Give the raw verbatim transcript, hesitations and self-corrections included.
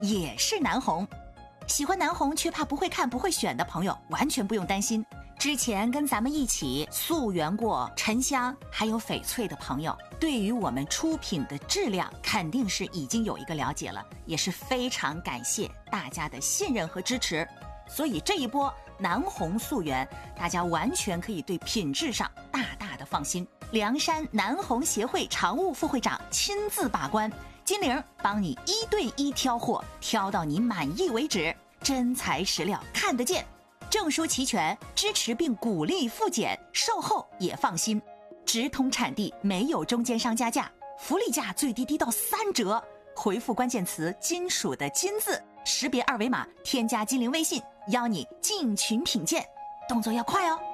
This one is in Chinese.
也是南红。喜欢南红却怕不会看不会选的朋友完全不用担心，之前跟咱们一起溯源过沉香还有翡翠的朋友，对于我们出品的质量肯定是已经有一个了解了，也是非常感谢大家的信任和支持。所以这一波南红溯源，大家完全可以对品质上大大的放心。凉山南红协会常务副会长亲自把关，金玲帮你一对一挑货，挑到你满意为止，真材实料看得见，证书齐全，支持并鼓励复检，售后也放心，直通产地，没有中间商加价，福利价最低低到三折。回复关键词金属的金字，识别二维码添加金玲微信，邀你进群品鉴，动作要快哦。